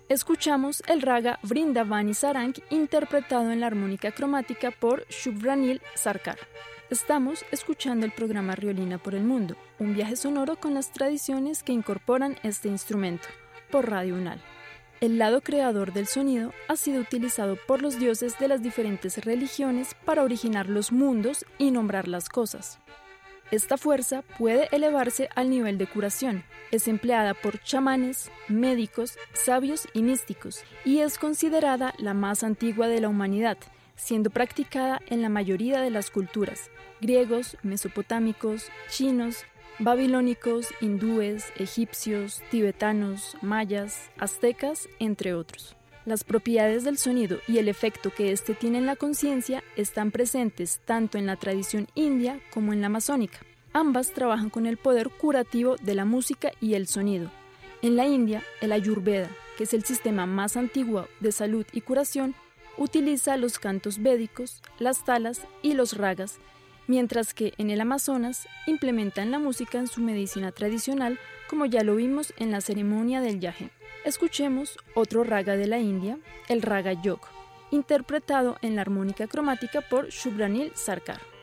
Escuchamos el raga Vrindavani Sarang interpretado en la armónica cromática por Shubhranil Sarkar. Estamos escuchando el programa Riolina por el Mundo, un viaje sonoro con las tradiciones que incorporan este instrumento, por Radio UNAL. El lado creador del sonido ha sido utilizado por los dioses de las diferentes religiones para originar los mundos y nombrar las cosas. Esta fuerza puede elevarse al nivel de curación, es empleada por chamanes, médicos, sabios y místicos, y es considerada la más antigua de la humanidad, siendo practicada en la mayoría de las culturas, griegos, mesopotámicos, chinos, babilónicos, hindúes, egipcios, tibetanos, mayas, aztecas, entre otros. Las propiedades del sonido y el efecto que éste tiene en la conciencia están presentes tanto en la tradición india como en la masónica. Ambas trabajan con el poder curativo de la música y el sonido. En la India, el Ayurveda, que es el sistema más antiguo de salud y curación, utiliza los cantos védicos, las talas y los ragas, mientras que en el Amazonas implementan la música en su medicina tradicional, como ya lo vimos en la ceremonia del yaje. Escuchemos otro raga de la India, el raga Yog, interpretado en la armónica cromática por Shubhranil Sarkar.